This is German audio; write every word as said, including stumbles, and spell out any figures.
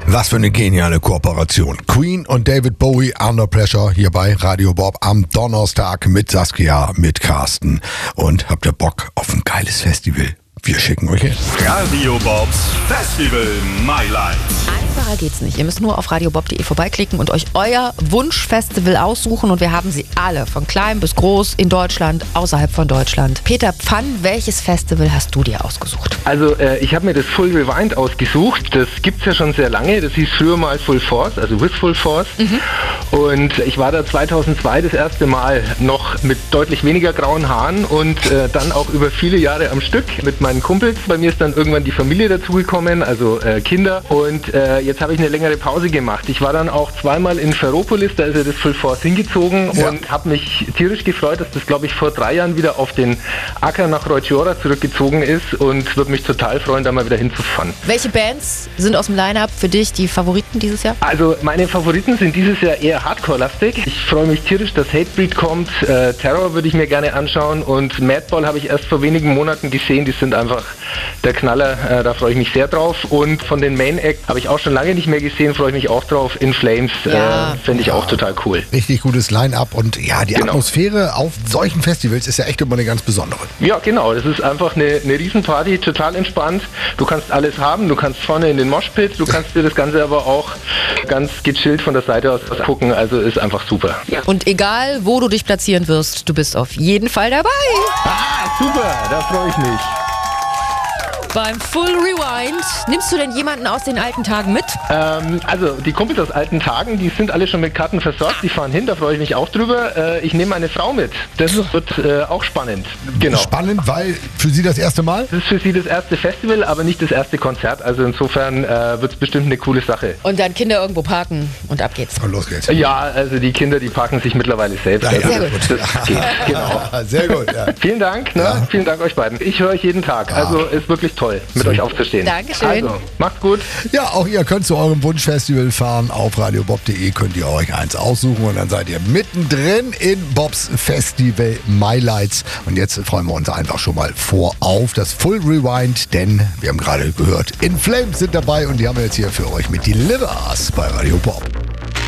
Was für eine geniale Kooperation. Queen und David Bowie, Under Pressure, hier bei Radio Bob am Donnerstag mit Saskia, mit Carsten. Und habt ihr Bock auf ein geiles Festival? Wir schicken euch hin. Radio Bobs Festival My Life. Einfacher geht's nicht. Ihr müsst nur auf radiobob punkt de vorbeiklicken und euch euer Wunschfestival aussuchen. Und wir haben sie alle, von klein bis groß, in Deutschland, außerhalb von Deutschland. Peter Pfann, welches Festival hast du dir ausgesucht? Also äh, ich habe mir das Full Rewind ausgesucht. Das gibt's ja schon sehr lange. Das hieß früher mal Full Force, also With Full Force. Mhm. Und ich war da zweitausendzwei das erste Mal noch mit deutlich weniger grauen Haaren und äh, dann auch über viele Jahre am Stück mit meinen Kumpels. Bei mir ist dann irgendwann die Familie dazugekommen, also äh, Kinder. Und äh, jetzt habe ich eine längere Pause gemacht. Ich war dann auch zweimal in Ferropolis, da ist ja das Full Force hingezogen ja. und habe mich tierisch gefreut, dass das, glaube ich, vor drei Jahren wieder auf den Acker nach Reutjora zurückgezogen ist und würde mich total freuen, da mal wieder hinzufahren. Welche Bands sind aus dem Line-Up für dich die Favoriten dieses Jahr? Also meine Favoriten sind dieses Jahr eher Hardcore-lastig. Ich freue mich tierisch, dass Hatebreed kommt. Äh, Terror würde ich mir gerne anschauen und Madball habe ich erst vor wenigen Monaten gesehen. Die sind einfach der Knaller. Äh, da freue ich mich sehr drauf. Und von den Main Act habe ich auch schon lange nicht mehr gesehen, freue ich mich auch drauf. In Flames ja. äh, finde ich ja. auch total cool. Richtig gutes Line-Up und ja, die genau. Atmosphäre auf solchen Festivals ist ja echt immer eine ganz besondere. Ja, genau. Das ist einfach eine, eine Riesenparty, total entspannt. Du kannst alles haben. Du kannst vorne in den Moshpit, du kannst dir das Ganze aber auch ganz gechillt von der Seite aus gucken. Also ist einfach super. Ja. Und egal, wo du dich platzieren wirst, du bist auf jeden Fall dabei. Ah, super. Da freue ich mich. Beim Full Rewind, nimmst du denn jemanden aus den alten Tagen mit? Ähm, also die Kumpels aus alten Tagen, die sind alle schon mit Karten versorgt, die fahren hin, da freue ich mich auch drüber. Äh, ich nehme eine Frau mit, das wird äh, auch spannend. Genau. Spannend, weil für sie das erste Mal? Das ist für sie das erste Festival, aber nicht das erste Konzert, also insofern äh, wird es bestimmt eine coole Sache. Und dann Kinder irgendwo parken und ab geht's. Und los geht's. Ja, also die Kinder, die parken sich mittlerweile selbst. Ja, also sehr das, gut. Das geht, genau. Sehr gut, ja. Vielen Dank, ne? Ja. Vielen Dank euch beiden. Ich höre euch jeden Tag, also ist wirklich toll, mit So. euch aufzustehen. Dankeschön. Also, macht's gut. Ja, auch ihr könnt zu eurem Wunschfestival fahren. Auf radiobob punkt de könnt ihr euch eins aussuchen und dann seid ihr mittendrin in Bobs Festival My Lights. Und jetzt freuen wir uns einfach schon mal vorauf das Full Rewind, denn wir haben gerade gehört, In Flames sind dabei und die haben wir jetzt hier für euch mit Delivers bei Radio Bob.